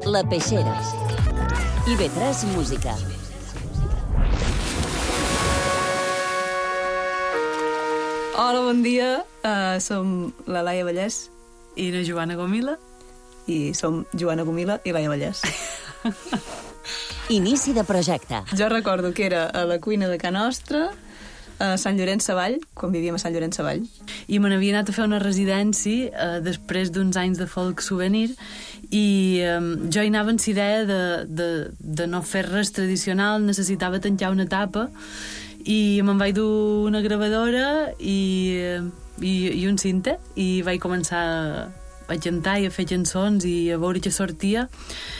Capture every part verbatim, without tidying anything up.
La Peixera. I ve tres Música. Hola, bon dia. Uh, som la Laia Vallès i la Joana Gomila. I som Joana Gomila i Laia Vallès. Inici de projecte. Jo recordo que era a la cuina de Ca Nostra, a Sant Llorenç Savall, quan vivíem a Sant Llorenç Savall. I me n'havia anat a fer una residència eh, després d'uns anys de folk souvenir i eh, jo hi anava amb l'idea de, de, de no fer res tradicional, necessitava tancar una etapa i me'n vaig dur una gravadora i, i, i un cinte i vaig començar a cantar i a fer cançons i a veure què sortia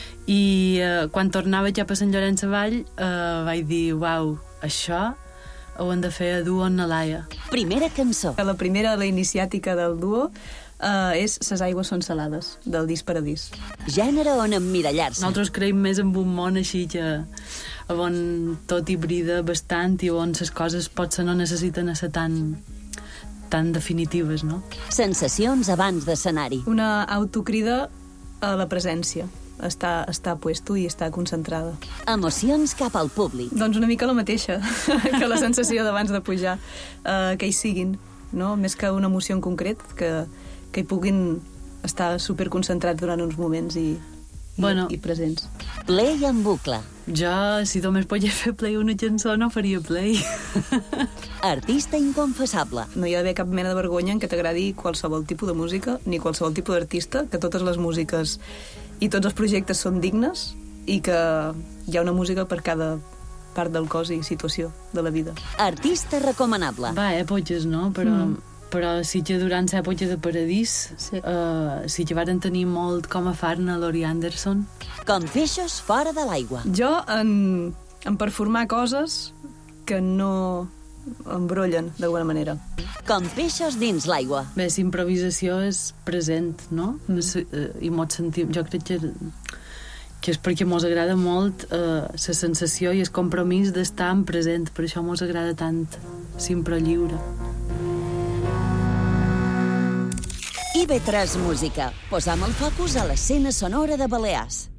i eh, quan tornava cap a Sant Llorenç Savall eh, vaig dir, uau, això ho hem de fer a duo amb la Laia. Primera cançó. La primera, la iniciàtica del duo, uh, és Ses aigües són salades, del disc Paradís. Gènere on emmirallar-se. Nosaltres creiem més en un món així que on tot hibrida bastant i on les coses potser no necessiten ser tan, tan definitives, no? Sensacions abans d'escenari. Una autocrida a la presència. Està, està puesto i està concentrada. Emocions cap al públic. Doncs una mica la mateixa que la sensació d'abans de pujar, uh, que hi siguin, no? Més que una emoció en concret, que, que hi puguin estar superconcentrats durant uns moments i, i, bueno, i presents. Play en bucle. Jo, si només podia fer play una cançó, no faria play. Artista inconfessable. No hi ha d'haver cap mena de vergonya en que t'agradi qualsevol tipus de música, ni qualsevol tipus d'artista, que totes les músiques i tots els projectes són dignes i que hi ha una música per cada part del cos i situació de la vida. Artista recomanable. Va, èpoques, no? Però, mm. però sí que durant l'època de Paradís sí. Uh, sí que varen tenir molt com a farna Laurie Anderson. Com peixos fora de l'aigua. Jo en, en performar coses que no embrollen d'alguna manera. Com peixos dins l'aigua. Bé, la improvisació és present, no? Mm. I mos sentim... Jo crec que, que és perquè mos agrada molt la eh, sensació i el compromís d'estar en present. Per això mos agrada tant sempre lliure. I ve tres Música. Posam el focus a l'escena sonora de Balears.